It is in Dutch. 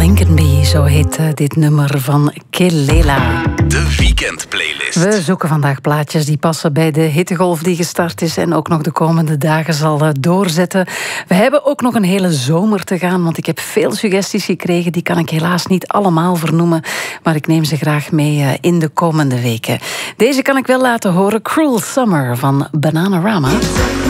Lincoln Bee, zo heet dit nummer van Kelela. De weekendplaylist. We zoeken vandaag plaatjes die passen bij de hittegolf die gestart is en ook nog de komende dagen zal doorzetten. We hebben ook nog een hele zomer te gaan, want ik heb veel suggesties gekregen. Die kan ik helaas niet allemaal vernoemen, maar ik neem ze graag mee in de komende weken. Deze kan ik wel laten horen. Cruel Summer van Bananarama.